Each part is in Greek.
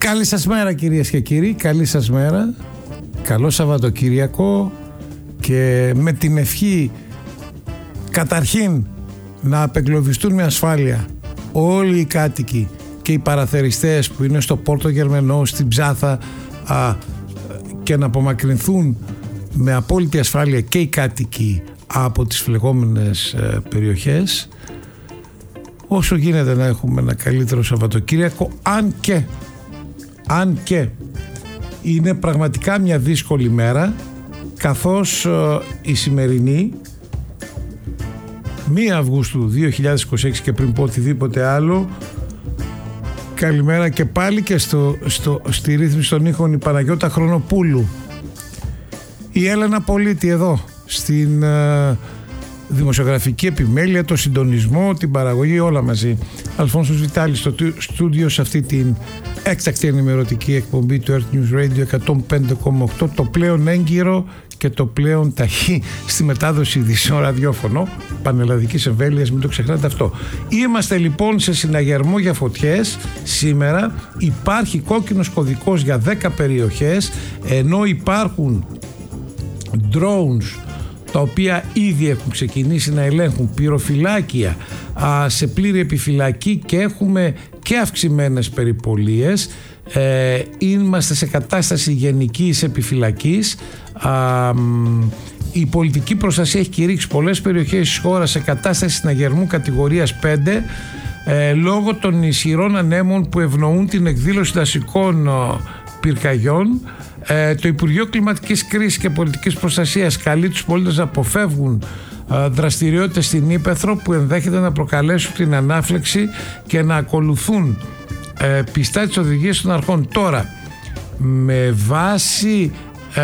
Καλή σας μέρα κυρίες και κύριοι, καλή σας μέρα, καλό Σαββατοκύριακο και με την ευχή καταρχήν να απεγκλωβιστούν με ασφάλεια όλοι οι κάτοικοι και οι παραθεριστές που είναι στο Πόρτο Γερμενό, στην Ψάθα και να απομακρυνθούν με απόλυτη ασφάλεια και οι κάτοικοι από τις φλεγόμενες περιοχές, όσο γίνεται να έχουμε ένα καλύτερο Σαββατοκύριακο, αν και είναι πραγματικά μια δύσκολη μέρα, καθώς η σημερινή 1 Αυγούστου 2026, και πριν πω οτιδήποτε άλλο, καλημέρα και πάλι και στη ρύθμιση των ήχων η Παναγιώτα Χρονοπούλου, η Έλενα Πολίτη εδώ στην δημοσιογραφική επιμέλεια, το συντονισμό, την παραγωγή, όλα μαζί. Αλφόνσος Βιτάλης στο στούντιο σε αυτή την έκτακτη ενημερωτική εκπομπή του Earth News Radio 105,8, το πλέον έγκυρο και το πλέον ταχύ στη μετάδοση ειδήσεων ραδιόφωνο πανελλαδικής εμβέλειας, μην το ξεχνάτε αυτό. Είμαστε λοιπόν σε συναγερμό για φωτιές. Σήμερα υπάρχει κόκκινος κωδικός για 10 περιοχές, ενώ υπάρχουν drones τα οποία ήδη έχουν ξεκινήσει να ελέγχουν πυροφυλάκια σε πλήρη επιφυλακή και έχουμε και αυξημένες περιπολίες. Είμαστε σε κατάσταση γενικής επιφυλακής. Η πολιτική προστασία έχει κηρύξει πολλές περιοχές της χώρας σε κατάσταση συναγερμού κατηγορίας 5 λόγω των ισχυρών ανέμων που ευνοούν την εκδήλωση δασικών πυρκαγιών. Το Υπουργείο Κλιματικής Κρίσης και Πολιτικής Προστασίας καλεί τους πολίτες να αποφεύγουν δραστηριότητες στην ύπαιθρο που ενδέχεται να προκαλέσουν την ανάφλεξη και να ακολουθούν πιστά τις οδηγίες των αρχών. Τώρα, με βάση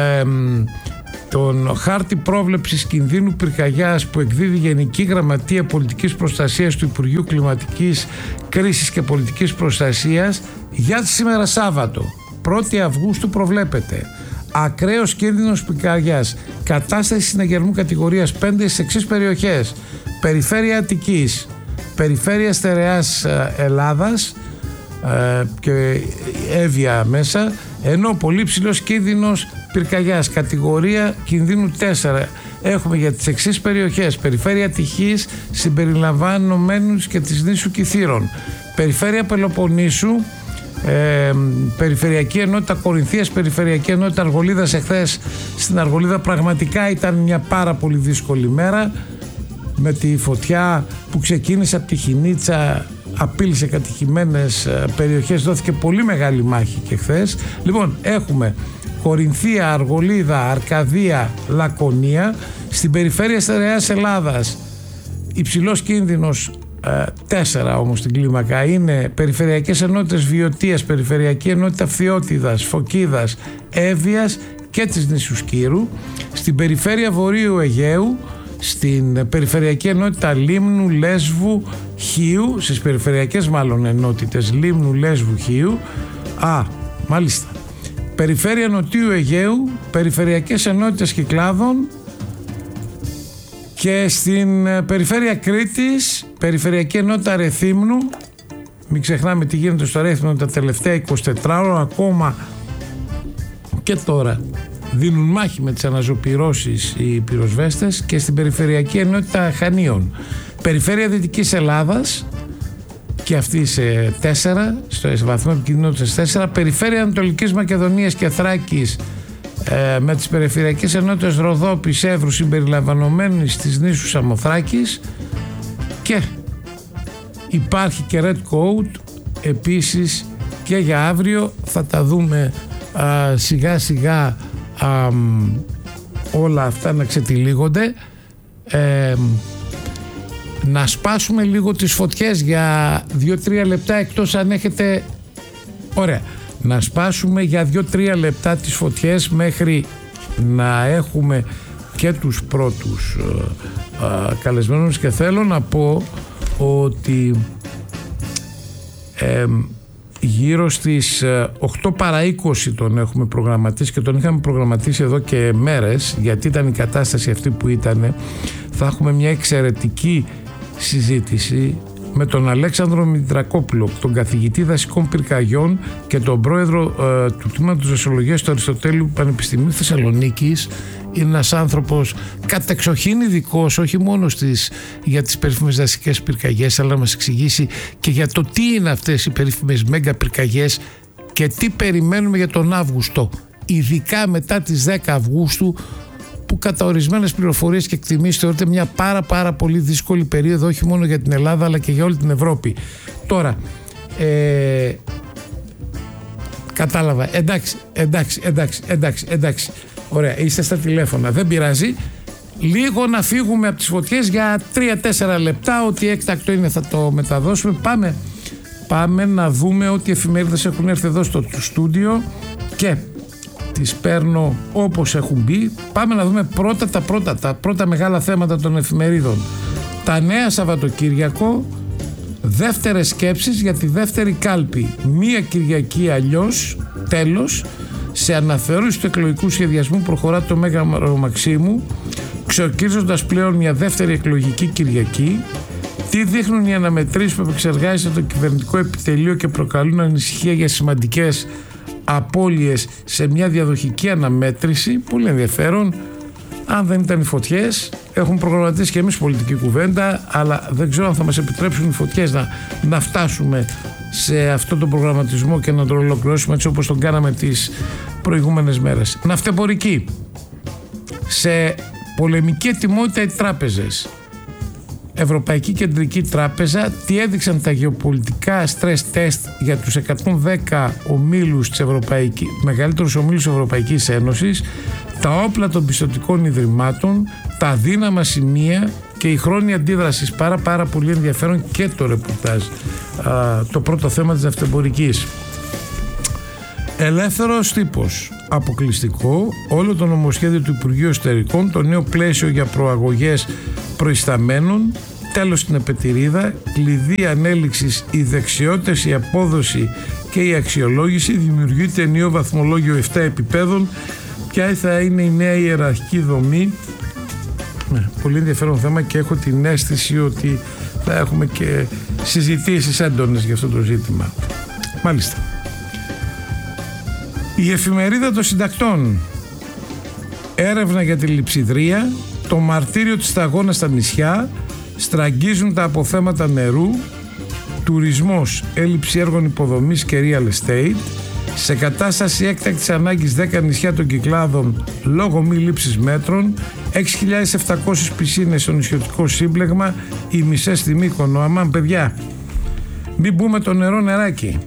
τον χάρτη πρόβλεψης κινδύνου πυρκαγιάς που εκδίδει η Γενική Γραμματεία Πολιτικής Προστασίας του Υπουργείου Κλιματικής Κρίσης και Πολιτικής Προστασίας, για σήμερα Σάββατο 1η Αυγούστου προβλέπεται ακραίος κίνδυνος πυρκαγιάς, κατάσταση συναγερμού κατηγορίας 5 στις εξής περιοχές: περιφέρεια Αττικής, περιφέρεια Στερεάς Ελλάδας και Εύβοια μέσα, ενώ πολύ ψηλός κίνδυνος πυρκαγιάς, κατηγορία κινδύνου 4 έχουμε για τις εξής περιοχές: περιφέρεια Αττικής συμπεριλαμβανομένους και της νήσου Κιθήρων, περιφέρεια Πελοποννήσου, περιφερειακή ενότητα Κορινθίας, περιφερειακή ενότητα Αργολίδας. Εχθές στην Αργολίδα πραγματικά ήταν μια πάρα πολύ δύσκολη μέρα, με τη φωτιά που ξεκίνησε από τη Χινίτσα, απείλησε κατοικημένες περιοχές, δόθηκε πολύ μεγάλη μάχη και χθες. Λοιπόν, έχουμε Κορινθία, Αργολίδα, Αρκαδία, Λακωνία. Στην περιφέρεια Στερεάς Ελλάδας υψηλός κίνδυνος 4 όμως στην κλίμακα είναι περιφερειακές ενότητες Βιωτίας, περιφερειακή ενότητα Φθιώτιδας, Φωκίδας, Εύβοιας και της νήσους Κύρου. Στην περιφέρεια Βορείου Αιγαίου, στην περιφερειακή ενότητα Λίμνου, Λέσβου, Χίου, στις περιφερειακές μάλλον ενότητες Λίμνου, Λέσβου, Χίου. Μάλιστα. Περιφέρεια Νοτιού Αιγαίου, περιφερειακές ενότητες Κυκλάδων. Και στην περιφέρεια Κρήτης, περιφερειακή ενότητα Ρεθύμνου. Μην ξεχνάμε τι γίνεται στο Ρέθυμνο τα τελευταία 24 ώρα, ακόμα και τώρα δίνουν μάχη με τις αναζωπυρώσεις οι πυροσβέστες. Και στην περιφερειακή ενότητα Χανίων, περιφέρεια Δυτικής Ελλάδας, και αυτή σε 4, στο βαθμό επικινδυνότητας 4, περιφέρεια Ανατολικής Μακεδονίας και Θράκης με τις περιφερειακές ενότητες Ροδόπης, Εύρου συμπεριλαμβανομένης της νήσου Σαμοθράκης, και υπάρχει και Red Code επίσης και για αύριο. Θα τα δούμε σιγά σιγά όλα αυτά να ξετυλίγονται. Να σπάσουμε λίγο τις φωτιές για 2-3 λεπτά, εκτός αν έχετε. Ωραία. Να σπάσουμε για 2-3 λεπτά τις φωτιές μέχρι να έχουμε και τους πρώτους καλεσμένους, και θέλω να πω ότι γύρω στις 8 παρά 20 τον έχουμε προγραμματίσει, και τον είχαμε προγραμματίσει εδώ και μέρες, γιατί ήταν η κατάσταση αυτή που ήταν. Θα έχουμε μια εξαιρετική συζήτηση με τον Αλέξανδρο Μητρακόπουλο, τον καθηγητή δασικών πυρκαγιών και τον πρόεδρο του τμήματος δασολογίας του Αριστοτέλειου Πανεπιστημίου Θεσσαλονίκης. Είναι ένας άνθρωπος κατεξοχήν ειδικός, όχι μόνο για τις περίφημες δασικές πυρκαγιές, αλλά να μας εξηγήσει και για το τι είναι αυτές οι περίφημες μέγα πυρκαγιές και τι περιμένουμε για τον Αύγουστο, ειδικά μετά τις 10 Αυγούστου, που κατά ορισμένες πληροφορίες και εκτιμήσεις θεωρείται μια πάρα πολύ δύσκολη περίοδο, όχι μόνο για την Ελλάδα αλλά και για όλη την Ευρώπη. Τώρα, κατάλαβα, εντάξει, ωραία, είστε στα τηλέφωνα, δεν πειράζει. Λίγο να φύγουμε από τις φωτιές για 3-4 λεπτά, ό,τι έκτακτο είναι θα το μεταδώσουμε. Πάμε να δούμε ότι οι εφημερίδες έχουν έρθει εδώ στο στούντιο και τις παίρνω όπως έχουν μπει. Πάμε να δούμε τα πρώτα μεγάλα θέματα των εφημερίδων. Τα νέα Σαββατοκύριακο, δεύτερες σκέψεις για τη δεύτερη κάλπη. Μία Κυριακή αλλιώς, τέλος. Σε αναθεώρηση του εκλογικού σχεδιασμού προχωρά το Μέγαρο Μαξίμου, ξορκίζοντας πλέον μια δεύτερη εκλογική Κυριακή. Τι δείχνουν οι αναμετρήσεις που επεξεργάζεται το κυβερνητικό επιτελείο και προκαλούν ανησυχία για σημαντικές απώλειες σε μια διαδοχική αναμέτρηση. Πολύ ενδιαφέρον. Αν δεν ήταν οι φωτιές, έχουν προγραμματίσει και εμείς πολιτική κουβέντα, αλλά δεν ξέρω αν θα μας επιτρέψουν οι φωτιές να φτάσουμε σε αυτόν τον προγραμματισμό και να τον ολοκληρώσουμε έτσι όπως τον κάναμε τις προηγούμενες μέρες. Ναυτεμπορική. Σε πολεμική ετοιμότητα οι τράπεζες. Ευρωπαϊκή Κεντρική Τράπεζα, τι έδειξαν τα γεωπολιτικά stress test για τους 110 ομίλους της μεγαλύτερους ομίλους της Ευρωπαϊκής Ένωσης, τα όπλα των πιστωτικών ιδρυμάτων, τα αδύναμα σημεία και η χρόνια αντίδρασης. Πάρα πολύ ενδιαφέρον και το ρεπορτάζ. Το πρώτο θέμα της ναυτεμπορικής. Ελεύθερος τύπος. Αποκλειστικό όλο το νομοσχέδιο του Υπουργείου Εσωτερικών, το νέο πλαίσιο για προαγωγές προϊσταμένων, τέλος στην επετηρίδα, κλειδί ανέλυξης οι δεξιότητες, η απόδοση και η αξιολόγηση, δημιουργείται νέο βαθμολόγιο 7 επιπέδων. Ποια θα είναι η νέα ιεραρχική δομή? Πολύ ενδιαφέρον θέμα και έχω την αίσθηση ότι θα έχουμε και συζητήσεις έντονες για αυτό το ζήτημα. Μάλιστα. Η εφημερίδα των συντακτών. Έρευνα για τη λειψιδρία, το μαρτύριο της σταγόνας στα νησιά, στραγγίζουν τα αποθέματα νερού, τουρισμός, έλλειψη έργων υποδομής και real estate, σε κατάσταση έκτακτης ανάγκης 10 νησιά των Κυκλάδων λόγω μη λήψης μέτρων, 6.700 πισίνες στο νησιωτικό σύμπλεγμα, οι μισές στη Μύκονο. Αμάν παιδιά, μην μπούμε το νεράκι.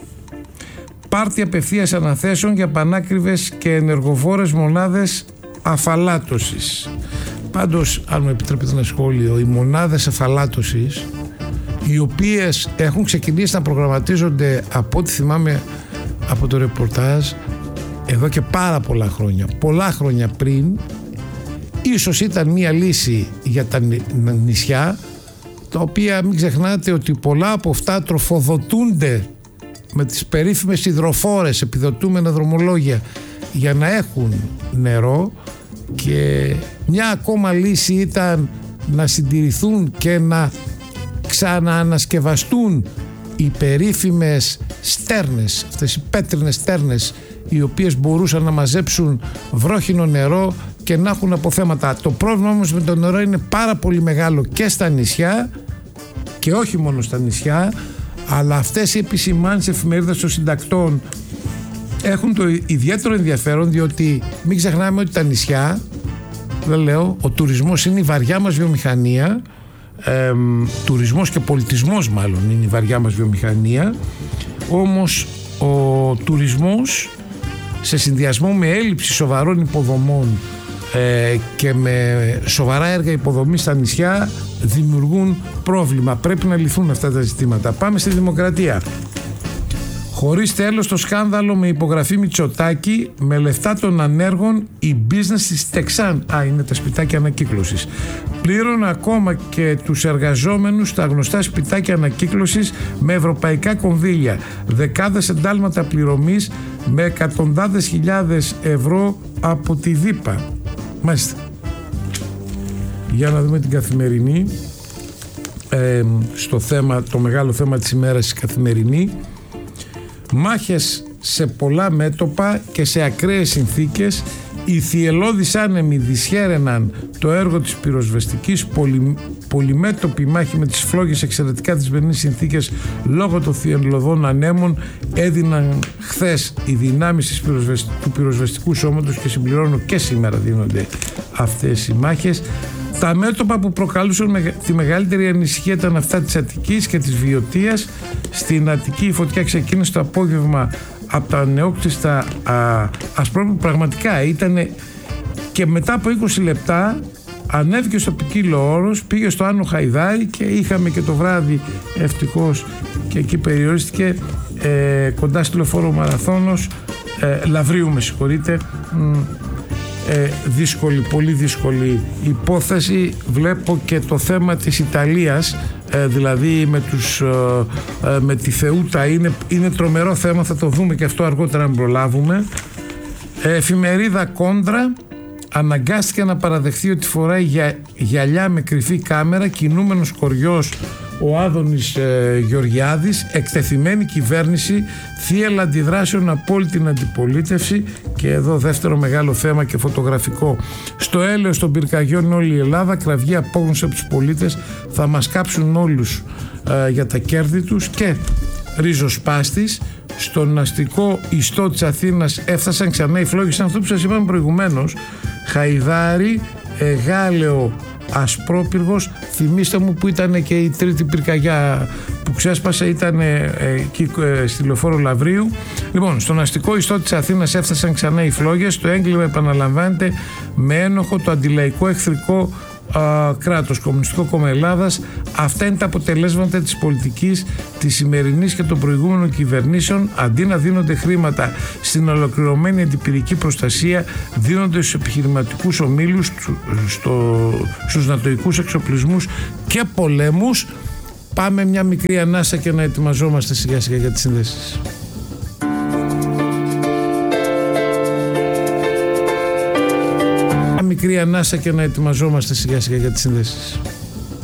Πάρτι απευθείας αναθέσεων για πανάκριβες και ενεργοβόρες μονάδες αφαλάτωσης. Πάντως, αν μου επιτρέπετε ένα σχόλιο, οι μονάδες αφαλάτωσης, οι οποίες έχουν ξεκινήσει να προγραμματίζονται από ό,τι θυμάμαι από το ρεπορτάζ εδώ και πολλά χρόνια πριν, ίσως ήταν μια λύση για τα νησιά, τα οποία μην ξεχνάτε ότι πολλά από αυτά τροφοδοτούνται με τις περίφημες υδροφόρες, επιδοτούμενα δρομολόγια για να έχουν νερό, και μια ακόμα λύση ήταν να συντηρηθούν και να ξαναανασκευαστούν οι περίφημες στέρνες, αυτές οι πέτρινες στέρνες, οι οποίες μπορούσαν να μαζέψουν βρόχινο νερό και να έχουν αποθέματα. Το πρόβλημα όμως με το νερό είναι πάρα πολύ μεγάλο και στα νησιά, και όχι μόνο στα νησιά, αλλά αυτές οι επισημάνσεις εφημερίδας των συντακτών έχουν το ιδιαίτερο ενδιαφέρον, διότι μην ξεχνάμε ότι τα νησιά, δεν λέω, ο τουρισμός είναι η βαριά μας βιομηχανία, τουρισμός και πολιτισμός μάλλον είναι η βαριά μας βιομηχανία, όμως ο τουρισμός σε συνδυασμό με έλλειψη σοβαρών υποδομών και με σοβαρά έργα υποδομής στα νησιά δημιουργούν πρόβλημα. Πρέπει να λυθούν αυτά τα ζητήματα. Πάμε στη Δημοκρατία. Χωρίς τέλος το σκάνδαλο με υπογραφή Μητσοτάκη, με λεφτά των ανέργων η business της Τεξάν. Είναι τα σπιτάκια ανακύκλωσης. Πλήρωνε ακόμα και τους εργαζόμενους στα γνωστά σπιτάκια ανακύκλωσης με ευρωπαϊκά κονδύλια. Δεκάδες εντάλματα πληρωμής με εκατοντάδες χιλιάδες ευρώ από τη ΔΥΠΑ. Μάλιστα. Για να δούμε την Καθημερινή. στο θέμα, το μεγάλο θέμα της ημέρας, η καθημερινή. Μάχες σε πολλά μέτωπα και σε ακραίες συνθήκες. Οι θυελλώδεις άνεμοι δυσχέραιναν το έργο της πυροσβεστικής. Πολυμέτωπη μάχη με τις φλόγες εξαιρετικά δυσμενείς συνθήκες λόγω των θυελλωδών ανέμων έδιναν χθες οι δυνάμεις του πυροσβεστικού σώματος και συμπληρώνω και σήμερα δίνονται αυτές οι μάχες. Τα μέτωπα που προκαλούσαν τη μεγαλύτερη ανησυχία ήταν αυτά της Αττικής και της Βιωτίας. Στην Αττική η φωτιά ξεκίνησε το απόγευμα από τα νεόκτιστα Ασπρόπουλου. Πραγματικά ήταν, και μετά από 20 λεπτά ανέβηκε στο ποικίλο όρος, πήγε στο Άνω Χαϊδάρι και είχαμε και το βράδυ, ευτυχώς και εκεί περιορίστηκε, κοντά στη λεωφόρο Μαραθώνος, Λαυρίου με συγχωρείτε. Δύσκολη, πολύ δύσκολη υπόθεση. Βλέπω και το θέμα της Ιταλίας, δηλαδή με τη Θεούτα, είναι τρομερό θέμα, θα το δούμε και αυτό αργότερα αν προλάβουμε. Εφημερίδα Κόντρα αναγκάστηκε να παραδεχθεί ότι φοράει γυαλιά με κρυφή κάμερα. Κινούμενος κοριός ο Άδωνης Γεωργιάδης. Εκτεθειμένη κυβέρνηση, θύελλα αντιδράσεων από όλη την αντιπολίτευση. Και εδώ δεύτερο μεγάλο θέμα και φωτογραφικό. Στο έλεος των πυρκαγιών όλη η Ελλάδα. Κραυγή απόγνωση από τους πολίτες. Θα μας κάψουν όλους για τα κέρδη τους. Και ριζοσπάστης, στον αστικό ιστό της Αθήνας έφτασαν ξανά οι φλόγες. Είναι αυτό που σας είπαμε προηγουμένως. Χαϊδάρι, Γάλεο, Ασπρόπυργος. Θυμήστε μου που ήταν και η τρίτη πυρκαγιά που ξέσπασε, ήταν εκεί στη λεωφόρο Λαυρίου. Λοιπόν, στον αστικό ιστό της Αθήνας έφτασαν ξανά οι φλόγες. Το έγκλημα επαναλαμβάνεται με ένοχο το αντιλαϊκό εχθρικό κράτος, Κομμουνιστικό Κόμμα Ελλάδας. Αυτά είναι τα αποτελέσματα της πολιτικής της σημερινής και των προηγούμενων κυβερνήσεων. Αντί να δίνονται χρήματα στην ολοκληρωμένη αντιπυρική προστασία, δίνονται στους επιχειρηματικούς ομίλους, στους νατοικούς εξοπλισμούς και πολέμους. Πάμε μια μικρή ανάσα και να ετοιμαζόμαστε σιγά σιγά για τις συνδέσεις. Μικρή ανάσα και να ετοιμαζόμαστε σιγά σιγά για τις συνδέσεις.